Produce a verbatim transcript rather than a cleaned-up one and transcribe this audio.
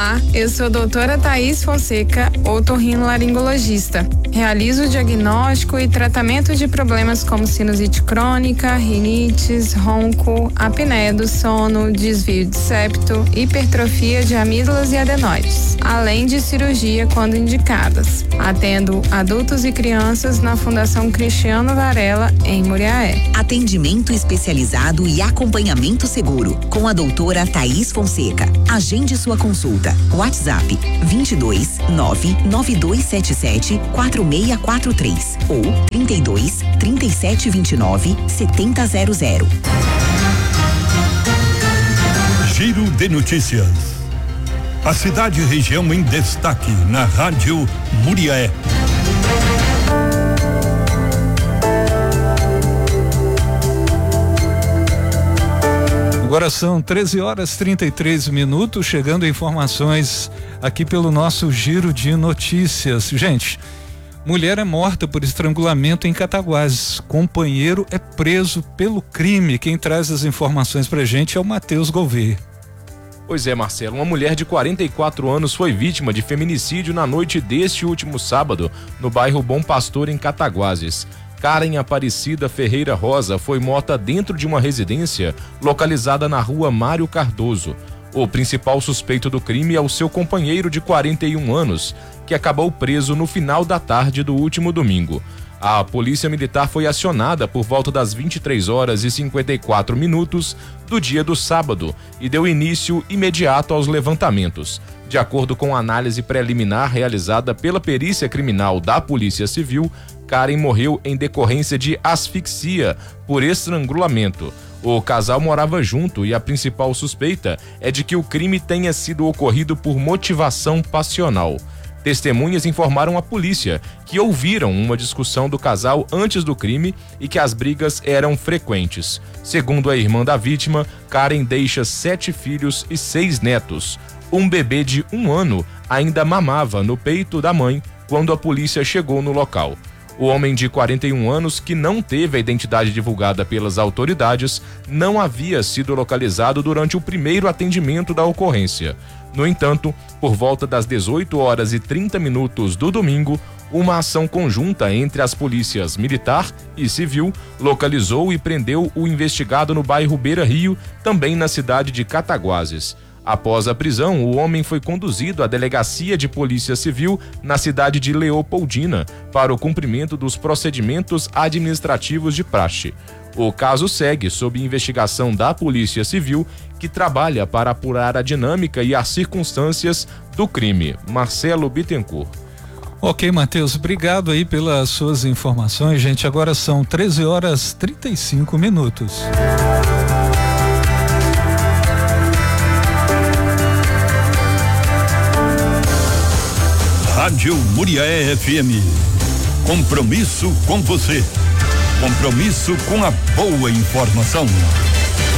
Olá, eu sou a doutora Thaís Fonseca, otorrinolaringologista. Realizo o diagnóstico e tratamento de problemas como sinusite crônica, rinites, ronco, apneia do sono, desvio de septo, hipertrofia de amígdalas e adenoides, além de cirurgia quando indicadas. Atendo adultos e crianças na Fundação Cristiano Varela, em Muriaé. Atendimento especializado e acompanhamento seguro com a doutora Thaís Fonseca. Agende sua consulta. WhatsApp vinte e dois nove nove dois sete sete quatro seis quatro três ou trinta e dois, trinta e sete, vinte e nove, setenta zero zero. Giro de notícias. A cidade e região em destaque na Rádio Muriaé. Agora são treze horas e trinta e três minutos, chegando informações aqui pelo nosso Giro de Notícias. Gente, mulher é morta por estrangulamento em Cataguases. Companheiro é preso pelo crime. Quem traz as informações pra gente é o Matheus Gouveia. Pois é, Marcelo, uma mulher de quarenta e quatro anos foi vítima de feminicídio na noite deste último sábado, no bairro Bom Pastor, em Cataguases. Karen Aparecida Ferreira Rosa foi morta dentro de uma residência localizada na rua Mário Cardoso. O principal suspeito do crime é o seu companheiro de quarenta e um anos, que acabou preso no final da tarde do último domingo. A polícia militar foi acionada por volta das vinte e três horas e cinquenta e quatro minutos do dia do sábado e deu início imediato aos levantamentos. De acordo com a análise preliminar realizada pela perícia criminal da Polícia Civil, Karen morreu em decorrência de asfixia por estrangulamento. O casal morava junto e a principal suspeita é de que o crime tenha sido ocorrido por motivação passional. Testemunhas informaram à polícia que ouviram uma discussão do casal antes do crime e que as brigas eram frequentes. Segundo a irmã da vítima, Karen deixa sete filhos e seis netos. Um bebê de um ano ainda mamava no peito da mãe quando a polícia chegou no local. O homem de quarenta e um anos, que não teve a identidade divulgada pelas autoridades, não havia sido localizado durante o primeiro atendimento da ocorrência. No entanto, por volta das dezoito horas e trinta minutos do domingo, uma ação conjunta entre as polícias militar e civil localizou e prendeu o investigado no bairro Beira Rio, também na cidade de Cataguases. Após a prisão, o homem foi conduzido à delegacia de polícia civil na cidade de Leopoldina para o cumprimento dos procedimentos administrativos de praxe. O caso segue sob investigação da Polícia Civil, que trabalha para apurar a dinâmica e as circunstâncias do crime. Marcelo Bittencourt. Ok, Matheus, obrigado aí pelas suas informações, gente. Agora são treze horas e trinta e cinco minutos. Rádio Muriaé F M. Compromisso com você. Compromisso com a boa informação.